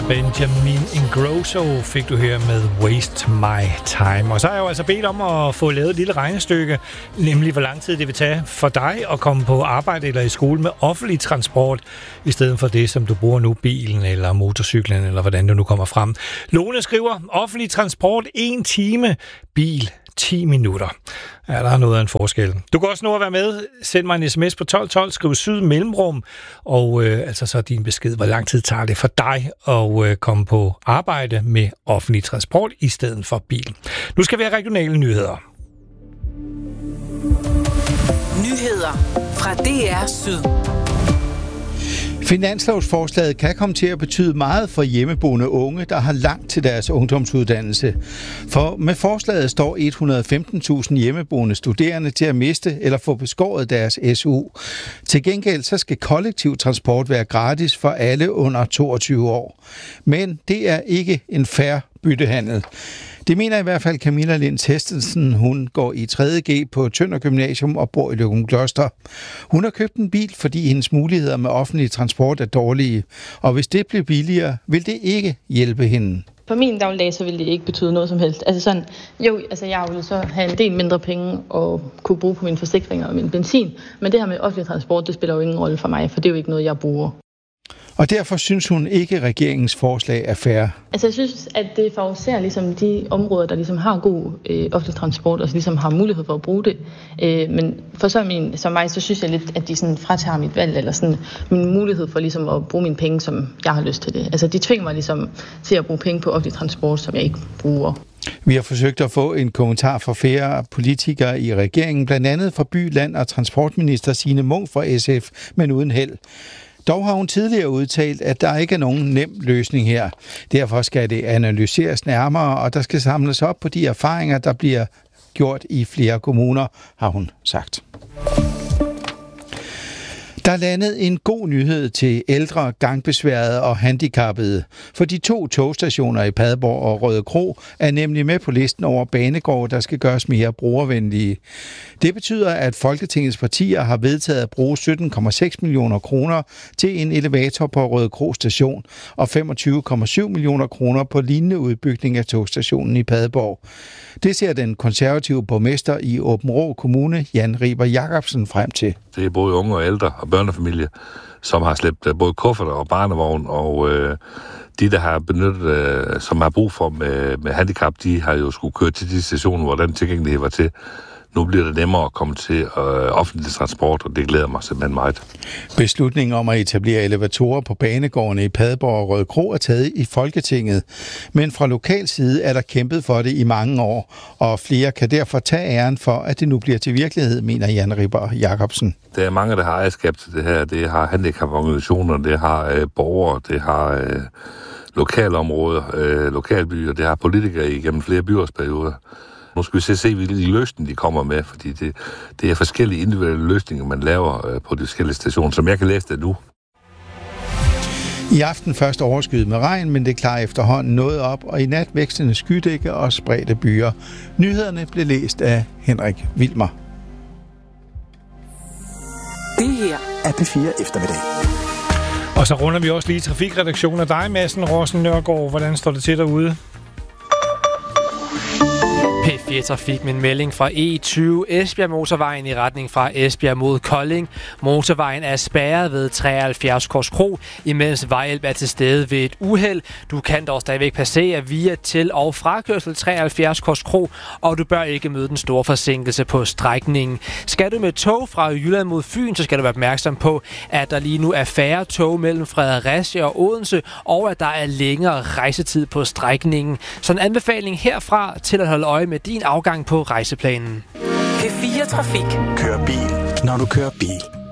Benjamin Ingrosso fik du her med Waste My Time. Og så har jeg jo altså bedt om at få lavet et lille regnestykke, nemlig hvor lang tid det vil tage for dig at komme på arbejde eller i skole med offentlig transport, i stedet for det, som du bruger nu, bilen eller motorcyklen, eller hvordan du nu kommer frem. Lone skriver, offentlig transport 1 time, bil 10 minutter. Ja, der er noget af en forskel. Du kan også nå at være med. Send mig en sms på 1212, skriv syd mellemrum, og altså så din besked, hvor lang tid tager det for dig at komme på arbejde med offentlig transport i stedet for bil. Nu skal vi have regionale nyheder. Nyheder fra DR Syd. Finanslovsforslaget kan komme til at betyde meget for hjemmeboende unge, der har langt til deres ungdomsuddannelse. For med forslaget står 115.000 hjemmeboende studerende til at miste eller få beskåret deres SU. Til gengæld så skal kollektiv transport være gratis for alle under 22 år. Men det er ikke en fair byttehandel. Det mener i hvert fald Camilla Lind Hestensen. Hun går i 3.G på Tønder Gymnasium og bor i Løgumkloster. Hun har købt en bil, fordi hendes muligheder med offentlig transport er dårlige. Og hvis det bliver billigere, vil det ikke hjælpe hende. For min dagligdag, så vil det ikke betyde noget som helst. Jeg vil så have en del mindre penge og kunne bruge på mine forsikringer og min benzin. Men det her med offentlig transport, det spiller jo ingen rolle for mig, for det er jo ikke noget, jeg bruger. Og derfor synes hun ikke, at regeringens forslag er fair. Altså jeg synes, at det favoriserer ligesom de områder, der ligesom har god offentlig transport, og ligesom har mulighed for at bruge det. Men for som mig, så synes jeg lidt, at de sådan fratager mit valg, eller sådan min mulighed for ligesom at bruge mine penge, som jeg har lyst til det. Altså de tvinger mig ligesom til at bruge penge på offentlig transport, som jeg ikke bruger. Vi har forsøgt at få en kommentar fra flere politikere i regeringen, blandt andet fra By-, Land- og Transportminister Signe Munk fra SF, men uden held. Dog har hun tidligere udtalt, at der ikke er nogen nem løsning her. Derfor skal det analyseres nærmere, og der skal samles op på de erfaringer, der bliver gjort i flere kommuner, har hun sagt. Der er landet en god nyhed til ældre, gangbesværede og handicappede. For de 2 togstationer i Padborg og Rødekro er nemlig med på listen over banegårde, der skal gøres mere brugervenlige. Det betyder, at Folketingets partier har vedtaget at bruge 17,6 millioner kroner til en elevator på Rødekro station og 25,7 millioner kroner på lignende udbygning af togstationen i Padborg. Det ser den konservative borgmester i Aabenraa Kommune, Jan Riber Jacobsen, frem til. Det er både unge og ældre og børnefamilier, som har slæbt både kufferter og barnevogn, og de, der har benyttet, som har brug for med handicap, de har jo skulle køre til de stationer, hvor den tilgængelighed var til. Nu bliver det nemmere at komme til offentlig transport, og det glæder mig simpelthen meget. Beslutningen om at etablere elevatorer på banegårdene i Padborg og Rødekro er taget i Folketinget. Men fra lokal side er der kæmpet for det i mange år, og flere kan derfor tage æren for, at det nu bliver til virkelighed, mener Jan Riber Jacobsen. Der er mange, der har ejerskab til det her. Det har handicaporganisationer, det har borgere, det har lokalområder, lokalbyer, det har politikere igennem flere byrådsperioder. Nu skal vi se, hvilke løsninger de kommer med, fordi det er forskellige individuelle løsninger, man laver på de forskellige stationer, som jeg kan læse det nu. I aften først overskyet med regn, men det klarer efterhånden noget op, og i nat vækstende skydække og spredte byer. Nyhederne blev læst af Henrik Wilmer. Det her er P4 Eftermiddag. Og så runder vi også lige trafikredaktionen af dig, Madsen Rossen Nørgaard. Hvordan står det til derude? P4 Trafik med en melding fra E20 Esbjerg Motorvejen i retning fra Esbjerg mod Kolding. Motorvejen er spærret ved 73 Korskro, imens vejhjælp er til stede ved et uheld. Du kan dog stadigvæk passere via til- og frakørsel 73 Korskro, og du bør ikke møde den store forsinkelse på strækningen. Skal du med tog fra Jylland mod Fyn, så skal du være opmærksom på, at der lige nu er færre tog mellem Fredericia og Odense, og at der er længere rejsetid på strækningen. Så en anbefaling herfra til at holde øje med din afgang på rejseplanen. P4 Trafik. Kør bil, når du kører bil.